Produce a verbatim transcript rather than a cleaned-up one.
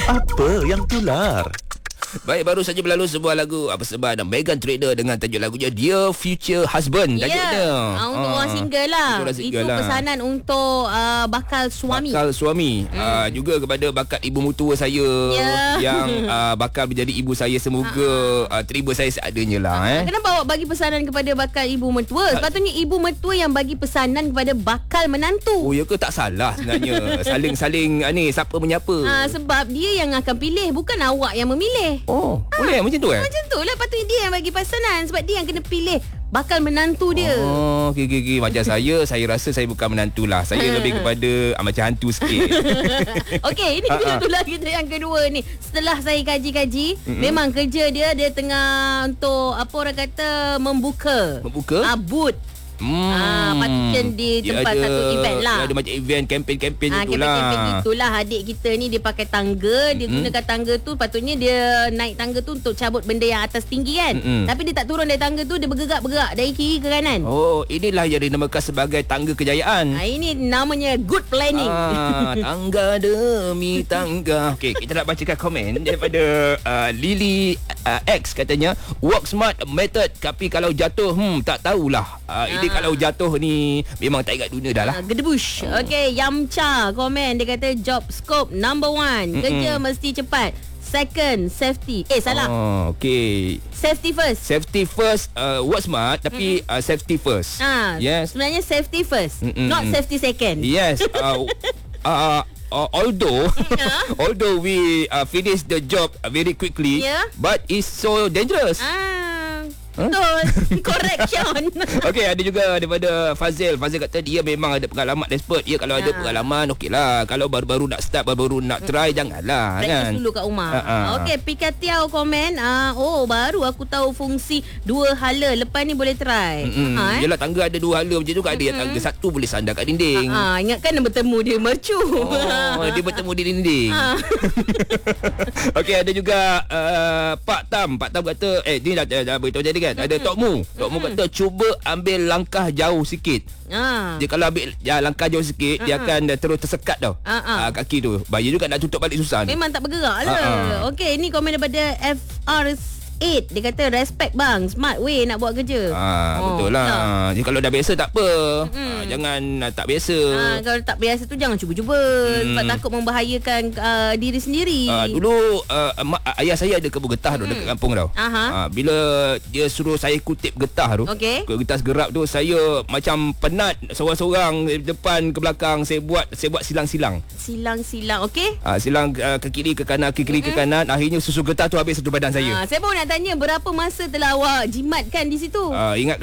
Apa yang tular? Baik, baru saja berlalu sebuah lagu apa sebab Meghan Trainor dengan tajuk lagunya Dear Future Husband. Ya, Tajuknya. yeah. untuk orang single lah. Orang single Itu lah. pesanan untuk uh, bakal suami. Bakal suami. Hmm. Uh, juga kepada bakal ibu mertua saya yeah. yang uh, bakal menjadi ibu saya. Semoga uh, terima saya seadanya lah. Eh. Kenapa awak bagi pesanan kepada bakal ibu mertua? Sepatutnya ibu mertua yang bagi pesanan kepada bakal menantu. Oh, ya ke? Tak salah sebenarnya. Saling-saling uh, ni siapa menyapa. Uh, sebab dia yang akan pilih, bukan awak yang memilih. Oh, ha, boleh macam tu eh? Macam tu lah. Patutnya dia yang bagi pesanan. Sebab dia yang kena pilih bakal menantu dia. Oh, okey, okey, okey. Macam saya, saya rasa saya bukan menantu lah. Saya lebih kepada uh, macam hantu sikit. Okey, ini betul-betul kita yang kedua ni. Setelah saya kaji-kaji, mm-hmm. memang kerja dia, dia tengah untuk, apa orang kata, membuka. Membuka? Ah, boot. Hmm. Ah, patutnya di tempat ada, satu event lah. Ada macam event, kempen-kempen ah, itulah. Kempen-kempen itulah. Adik kita ni dia pakai tangga. Dia mm-hmm. gunakan tangga tu. Patutnya dia naik tangga tu untuk cabut benda yang atas tinggi kan. Mm-hmm. Tapi dia tak turun dari tangga tu. Dia bergerak-bergerak dari kiri ke kanan. Oh, inilah yang dinamakan sebagai tangga kejayaan. ah, Ini namanya good planning. ah, Tangga demi tangga. Okey, kita nak bacakan komen daripada uh, Lily uh, X katanya, work smart method. Tapi kalau jatuh, hmm, tak tahulah. uh, Ini kalau jatuh ni memang tak ingat dunia dah lah. Uh, Gedebush. Oh. Okey, Yamcha komen. Dia kata job scope number one. Kerja Mm-mm. mesti cepat. Second, safety. Eh, salah. Oh, okey. Safety first. Safety first, uh, work smart tapi uh, safety first. Ah, yes. Sebenarnya safety first, Mm-mm. not safety second. Yes. Uh, uh, uh, although although we uh, finish the job very quickly, yeah. but it's so dangerous. Ah. Betul. Correction. Okey, ada juga daripada Fazil. Fazil kata dia memang ada pengalaman expert. Ya, kalau ada pengalaman okeylah. Kalau baru-baru nak start, baru-baru nak try, janganlah. Practice kan? dulu kat rumah. Uh-uh. Okey, Pikatiau komen. Uh, oh, baru aku tahu fungsi dua hala. Lepas ni boleh try. Mm-hmm. Ha, eh? Yelah, tangga ada dua hala macam tu kan. Ada yang tangga satu boleh sandar kat dinding. Uh-uh. Ingatkan bertemu dia mercu. Oh, dia bertemu di dinding. Uh. Okey, ada juga uh, Pak Tam. Pak Tam kata, eh, ni dah, dah, dah beritahu jadi kan. Ada Tok Mu. Tok Mu kata cuba ambil langkah jauh sikit. Ah. Dia kalau ambil ya, langkah jauh sikit, uh-huh. dia akan uh, terus tersekat tau. Uh-huh. Uh, kaki tu. Bahaya juga nak tutup balik susah ni. Memang tak bergerak lah. Uh-huh. Okey, ni komen daripada F R eight. Dia kata respect bang, smart way nak buat kerja. Ah, oh, betul lah. Nah. Jadi kalau dah biasa tak apa. Mm. Ah, jangan uh, tak biasa. Ah, kalau tak biasa tu jangan cuba-cuba. Mm. Sebab takut membahayakan uh, diri sendiri. Ah, dulu uh, mak, ayah saya ada kebun getah tu mm. dekat kampung tau. Ah, bila dia suruh saya kutip getah tu, okay. getah segerap tu, saya macam penat seorang-seorang depan ke belakang. Saya buat saya buat silang-silang. Silang-silang, okey? Ah, silang uh, ke kiri ke kanan, ke kiri mm-hmm. ke kanan. Akhirnya susu getah tu habis satu badan saya. Ah, saya baru nak tanya berapa masa telah awak jimatkan di situ? Ah, ingat